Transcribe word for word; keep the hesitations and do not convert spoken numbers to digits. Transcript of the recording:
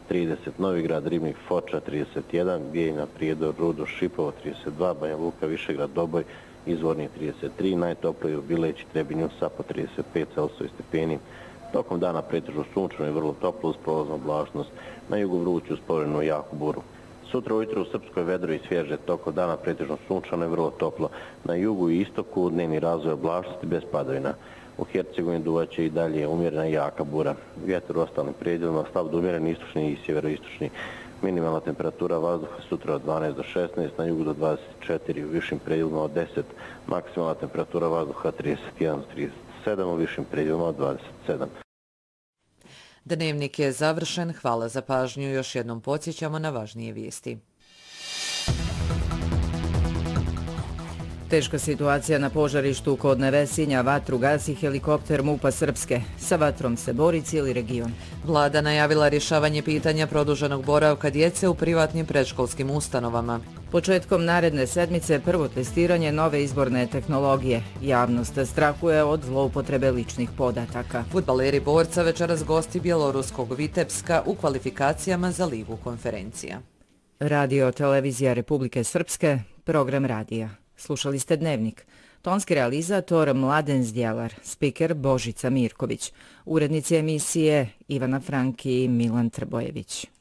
trideset, Novigrad, Ribnik, Foča trideset jedan, Bijeljina, Prijedor, Rudo, Šipovo trideset dva, Banja Luka, Višegrad, Doboj, Izvorni totrideset tri, najtoplije u Bileći, Trebinju, Sapa trideset pet Celsijusa stepeni. Tokom dana pretežno sunčano i vrlo toplo uz prolaznu oblačnost, na jugu vruću uz povremenu jaku buru. Sutra ujutro u Srpskoj vedro i svježe, tokom dana pretežno sunčano i vrlo toplo. Na jugu i istoku dnevni razvoj oblačnosti bez padavina. U Hercegovini duvaće i dalje umjerena i jaka bura. Vjetar u ostalim predjelima slab do umjeren istočni i sjeveroistočni. Minimalna temperatura vazduha sutra od dvanaest do šesnaest, na jugu do dvadeset četiri, u višim predjelima od deset. Maksimalna temperatura vazduha trideset jedan do trideset sedam, u višim predjelima od dvadeset sedam. Dnevnik je završen. Hvala za pažnju. Još jednom podsjećamo na važnije vijesti. Teška situacija na požarištu kod Nevesinja, vatru gasi helikopter MUP-a Srpske. Sa vatrom se bori cijeli region. Vlada najavila rješavanje pitanja produženog boravka djece u privatnim predškolskim ustanovama. Početkom naredne sedmice prvo testiranje nove izborne tehnologije. Javnost strahuje od zloupotrebe ličnih podataka. Fudbaleri Borca večeras gosti bjeloruskog Vitebska u kvalifikacijama za ligu konferencija. Radio Televizija Republike Srpske, program radija. Slušali ste Dnevnik. Tonski realizator Mladen Zdjelar, spiker Božica Mirković, urednici emisije Ivana Franki i Milan Trbojević.